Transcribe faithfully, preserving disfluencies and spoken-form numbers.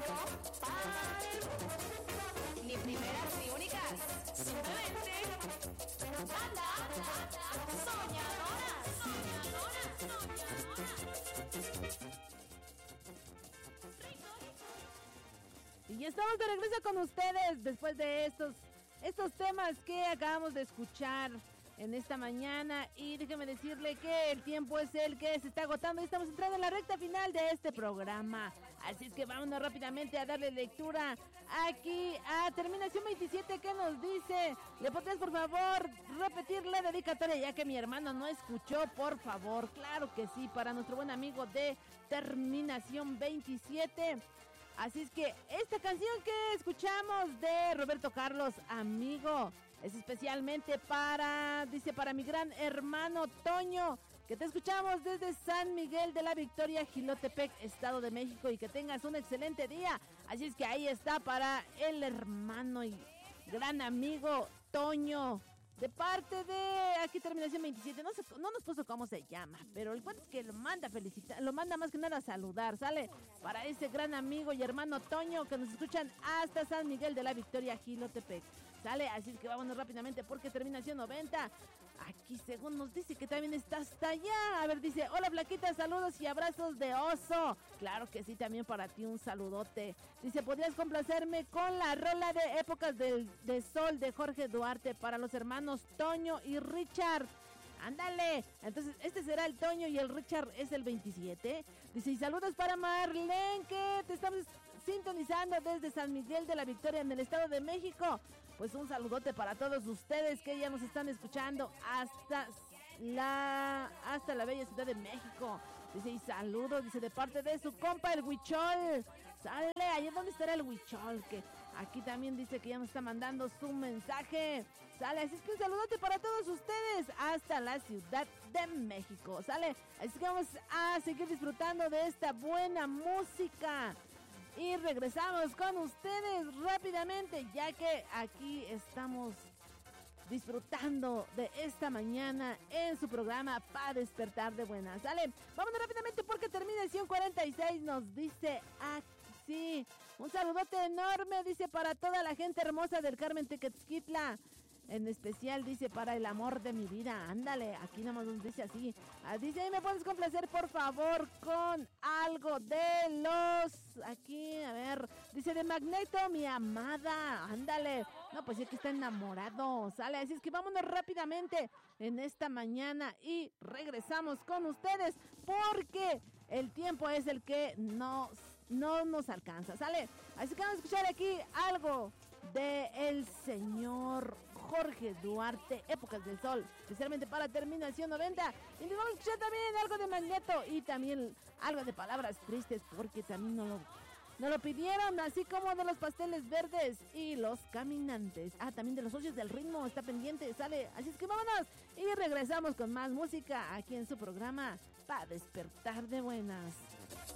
para el mundo. Ni primeras ni únicas, simplemente banda soñadoras, soñadoras, soñadoras. Y ya estamos de regreso con ustedes después de estos, estos temas que acabamos de escuchar en esta mañana. Y déjeme decirle que el tiempo es el que se está agotando y estamos entrando en la recta final de este programa. Así es que vámonos rápidamente a darle lectura aquí a Terminación veintisiete, que nos dice: ¿le podrías por favor repetir la dedicatoria ya que mi hermano no escuchó, por favor? Claro que sí, para nuestro buen amigo de Terminación veintisiete. Así es que esta canción que escuchamos de Roberto Carlos, amigo, es especialmente para, dice, para mi gran hermano Toño, que te escuchamos desde San Miguel de la Victoria, Jilotepec, Estado de México, y que tengas un excelente día. Así es que ahí está para el hermano y gran amigo Toño, de parte de aquí Terminación veintisiete. No sé, no nos puso cómo se llama, pero el cuento es que lo manda felicitar, lo manda más que nada a saludar, ¿sale? Para ese gran amigo y hermano Toño que nos escuchan hasta San Miguel de la Victoria, Jilotepec, ¿sale? Así es que vámonos rápidamente porque Terminación noventa, aquí según nos dice que también está hasta allá. A ver, dice: hola Flaquita, saludos y abrazos de oso. Claro que sí, también para ti un saludote. Dice: ¿podrías complacerme con la rola de Épocas del, de Sol de Jorge Duarte para los hermanos Toño y Richard? Ándale, entonces este será el Toño y el Richard es el veintisiete. Dice: y saludos para Marlene, que te estamos sintonizando desde San Miguel de la Victoria en el Estado de México. Pues un saludote para todos ustedes que ya nos están escuchando hasta la hasta la bella Ciudad de México. Dice: y saludos, dice, de parte de su compa el Huichol. Sale, allá donde estará el Huichol, que aquí también dice que ya nos está mandando su mensaje. Sale, así es que un saludote para todos ustedes hasta la Ciudad de México. Sale, así que vamos a seguir disfrutando de esta buena música. Y regresamos con ustedes rápidamente, ya que aquí estamos disfrutando de esta mañana en su programa para despertar de buenas. Sale, vámonos rápidamente porque Terminación cuarenta y seis nos dice así: un saludote enorme, dice, para toda la gente hermosa del Carmen Tequetzquitla. En especial, dice, para el amor de mi vida. Ándale, aquí nomás nos dice así. Ah, dice: ¿y me puedes complacer por favor con algo de los... Aquí, a ver, dice, de Magneto, mi amada? Ándale. No, pues es que está enamorado. Sale, así es que vámonos rápidamente en esta mañana y regresamos con ustedes porque el tiempo es el que nos, no nos alcanza. Sale, así que vamos a escuchar aquí algo de el señor Jorge Duarte, Épocas del Sol, especialmente para Terminación noventa. Y nos vamos a escuchar también algo de Magneto y también algo de Palabras Tristes, porque también nos lo, nos lo pidieron, así como de los Pasteles Verdes y Los Caminantes. Ah, también de los Socios del Ritmo está pendiente, sale. Así es que vámonos y regresamos con más música aquí en su programa para despertar de buenas.